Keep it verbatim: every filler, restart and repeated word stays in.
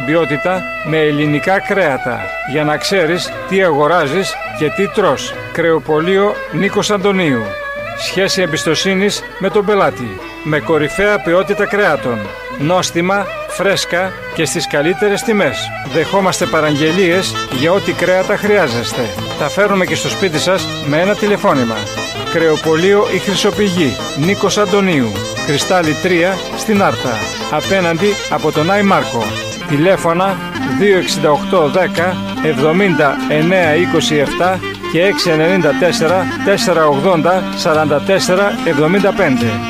ποιότητα με ελληνικά κρέατα. Για να ξέρεις τι αγοράζεις και τι τρως. Κρεοπωλείο Νίκος Αντωνίου. Σχέση εμπιστοσύνης με τον πελάτη. Με κορυφαία ποιότητα κρέατων. Νόστιμα, φρέσκα και στις καλύτερες τιμές. Δεχόμαστε παραγγελίες για ό,τι κρέατα χρειάζεστε. Τα φέρνουμε και στο σπίτι σας με ένα τηλεφώνημα. Κρεοπωλείο Η Χρυσοπηγή, Νίκος Αντωνίου, Κρυστάλλι τρία στην Άρτα, απέναντι από τον Άι Μάρκο. Τηλέφωνα δύο εξήντα οκτώ δέκα εβδομήντα εννέα είκοσι επτά και έξι εννιά τέσσερα τέσσερα ογδόντα σαράντα τέσσερα εβδομήντα πέντε.